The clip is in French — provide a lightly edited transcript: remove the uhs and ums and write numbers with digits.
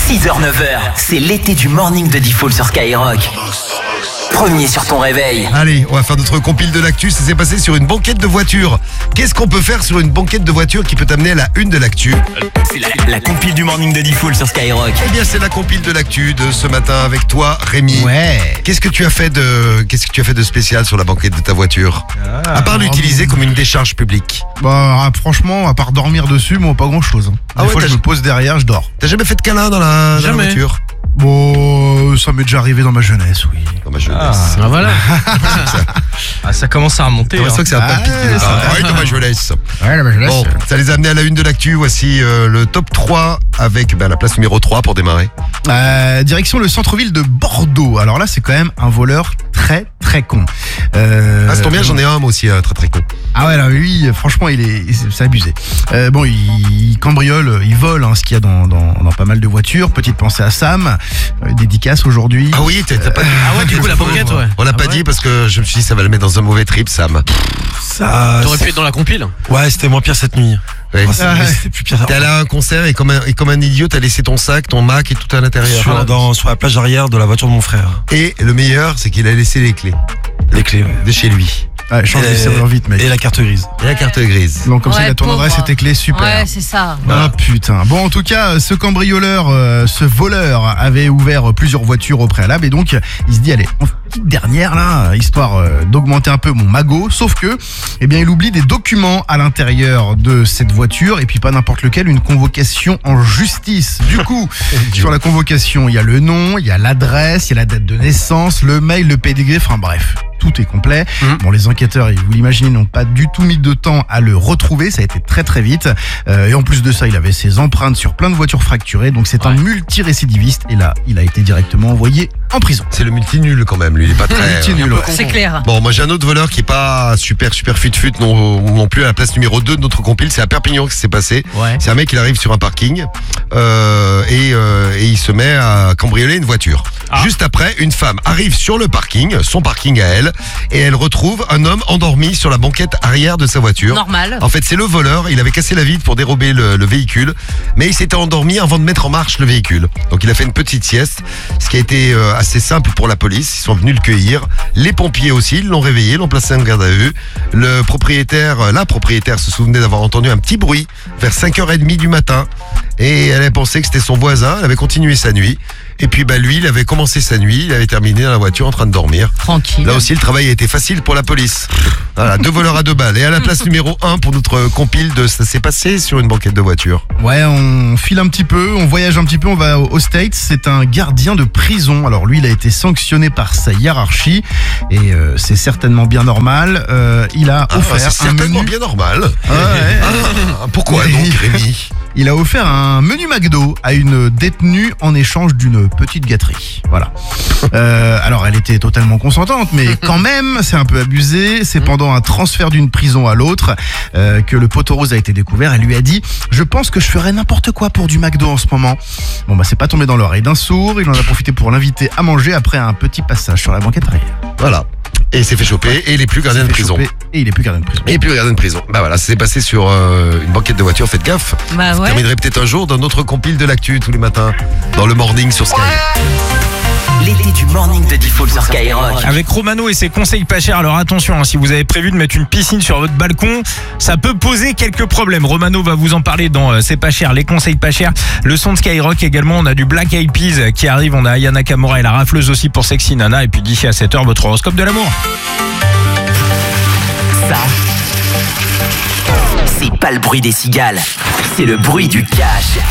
6h-9h, c'est l'été du morning de Diffoul sur Skyrock. Premier sur ton réveil. Allez, on va faire notre compile de l'actu. Ça s'est passé sur une banquette de voiture. Qu'est-ce qu'on peut faire sur une banquette de voiture qui peut t'amener à la une de l'actu? C'est la compile du morning de Diffoul sur Skyrock. Eh bien, c'est la compile de l'actu de ce matin avec toi, Rémi. Ouais. Qu'est-ce que tu as fait de spécial sur la banquette de ta voiture? À part l'utiliser comme une décharge publique. Bah franchement, à part dormir dessus, moi pas grand chose. Ah Des ouais, fois je me pose derrière, je dors. T'as jamais fait de câlin dans la voiture? Bon, ça m'est déjà arrivé dans ma jeunesse, oui. Dans ma jeunesse. Ah voilà. Ça commence à remonter. J'ai l'impression que c'est un Ah, papy qui ça oui, dans ma jeunesse. Ouais, dans ma jeunesse. Bon, ça les a amenés à la une de l'actu. Voici le top 3 avec la place numéro 3 pour démarrer. Direction le centre-ville de Bordeaux. Alors là, c'est quand même un voleur très très con. Ça tombe bien, j'en ai un moi aussi, très très con. Ah ouais, là, lui, franchement, c'est abusé. Bon, il cambriole, il vole ce qu'il y a dans pas mal de voitures. Petite pensée à Sam, dédicace aujourd'hui. Ah oui, t'as pas dit. Ah ouais, du coup, la banquette, ouais. On l'a pas dit parce que je me suis dit ça va le mettre dans un mauvais trip, Sam. T'aurais pu être dans la compile. Ouais, c'était moins pire cette nuit. Ouais. C'était plus pire. T'es allé à un concert et comme un idiot, t'as laissé ton sac, ton Mac et tout à l'intérieur. Sur la plage arrière de la voiture de mon frère. Et le meilleur, c'est qu'il a laissé les clés Les clés, ouais. de chez lui. Ouais, change de serveur vite, mec. Et la carte grise. Et la carte grise. Donc comme ça, Ouais, il a ton pauvre. adresse et tes clés, super. Ouais, c'est ça. Ah putain. Bon, en tout cas, ce cambrioleur, ce voleur avait ouvert plusieurs voitures au préalable et donc il se dit allez, on fait une petite dernière là, histoire d'augmenter un peu mon magot. Sauf que, eh bien, il oublie des documents à l'intérieur de cette voiture et puis pas n'importe lequel, une convocation en justice. Du coup, sur la convocation, il y a le nom, il y a l'adresse, il y a la date de naissance, le mail, le pédigré, enfin bref. Tout est complet. Bon, les enquêteurs, vous l'imaginez, n'ont pas du tout mis de temps à le retrouver. Ça a été très très vite. Et en plus de ça, il avait ses empreintes sur plein de voitures fracturées. Donc c'est un multirécidiviste. Et là, il a été directement envoyé en prison. C'est le multi-nul quand même, lui, il est pas très... Multi-nul, ouais. C'est clair. Bon, moi j'ai un autre voleur qui est pas super fut non plus à la place numéro 2 de notre compile. C'est à Perpignan que ça s'est passé. Ouais. C'est un mec, il arrive sur un parking et il se met à cambrioler une voiture. Juste après, une femme arrive sur le parking, son parking à elle, et elle retrouve un homme endormi sur la banquette arrière de sa voiture. Normal. En fait, c'est le voleur, il avait cassé la vitre pour dérober le véhicule, mais il s'était endormi avant de mettre en marche le véhicule. Donc il a fait une petite sieste, ce qui a été assez simple pour la police. Ils sont venus le cueillir. Les pompiers aussi, ils l'ont réveillé, l'ont placé en garde à vue. La propriétaire se souvenait d'avoir entendu un petit bruit vers 5h30 du matin. Et elle avait pensé que c'était son voisin, elle avait continué sa nuit. Et puis lui, il avait commencé sa nuit, il avait terminé dans la voiture en train de dormir. Tranquille. Là aussi, le travail a été facile pour la police. Voilà, 2 voleurs à 2 balles. Et à la place numéro 1 pour notre compile de ça s'est passé sur une banquette de voiture. Ouais, on file un petit peu, on voyage un petit peu, on va aux States. C'est un gardien de prison. Alors lui, il a été sanctionné par sa hiérarchie et c'est certainement bien normal. Il a offert c'est un certainement menu. bien normal. Ouais. Pourquoi donc, Rémi? Il a offert un menu McDo à une détenue en échange d'une petite gâterie. Voilà. Alors elle était totalement consentante, mais quand même, c'est un peu abusé. C'est pendant un transfert d'une prison à l'autre que le poteau rose a été découvert. Elle lui a dit « Je pense que je ferais n'importe quoi pour du McDo en ce moment. » Bon bah c'est pas tombé dans l'oreille d'un sourd. Il en a profité pour l'inviter à manger après un petit passage sur la banquette arrière. Voilà. Et il s'est fait choper et il est plus gardien de prison. Et il est plus gardien de prison. Et plus gardien de prison. Bah voilà, ça s'est passé sur une banquette de voiture, faites gaffe. Bah Ça ouais. terminerait peut-être un jour dans notre compile de l'actu tous les matins, dans le morning sur Sky. L'été du morning de Diffoul sur Skyrock. Avec Romano et ses conseils pas chers, alors attention, si vous avez prévu de mettre une piscine sur votre balcon, ça peut poser quelques problèmes. Romano va vous en parler dans C'est pas cher, les conseils pas chers. Le son de Skyrock également, on a du Black Eyed Peas qui arrive, on a Aya Nakamura et la rafleuse aussi pour Sexy Nana. Et puis d'ici à 7h, votre horoscope de l'amour. Ça, c'est pas le bruit des cigales, c'est le bruit du cash.